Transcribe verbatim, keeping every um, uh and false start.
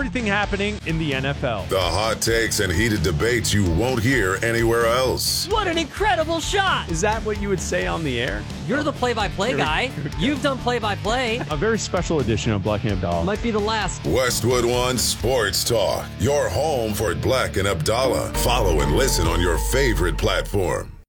everything happening in the N F L. The hot takes and heated debates you won't hear anywhere else. What an incredible shot! Is that what you would say on the air? You're the play-by-play guy. You've done play-by-play. A very special edition of Black and Abdallah. Might be the last. Westwood One Sports Talk, your home for Black and Abdallah. Follow and listen on your favorite platform.